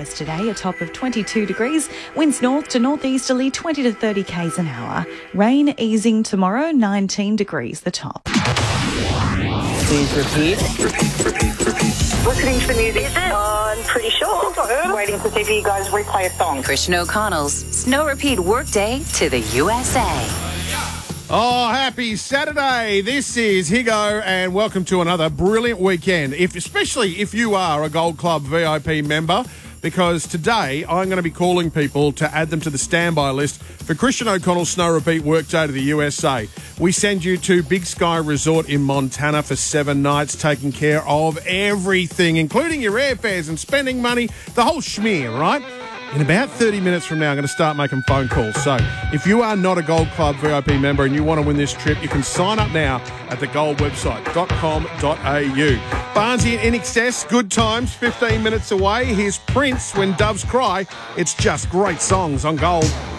highs today, a top of 22 degrees. Winds north to northeasterly 20 to 30 k's an hour. Rain easing tomorrow, 19 degrees the top. Please repeat. Listening to the music. Is it? I'm pretty sure. Waiting to see if you guys replay a song. Christian O'Connell's Snow Repeat Workday to the USA. Oh, happy Saturday. This is Higo and welcome to another brilliant weekend, especially if you are a Gold Club VIP member, because today I'm going to be calling people to add them to the standby list for Christian O'Connell's Snow Repeat Workday to the USA. We send you to Big Sky Resort in Montana for 7 nights, taking care of everything, including your airfares and spending money, the whole schmear, right? In about 30 minutes from now, I'm going to start making phone calls. So if you are not a Gold Club VIP member and you want to win this trip, you can sign up now at thegoldwebsite.com.au. Barnsley and INXS, Good Times, 15 minutes away. Here's Prince, When Doves Cry. It's just great songs on Gold.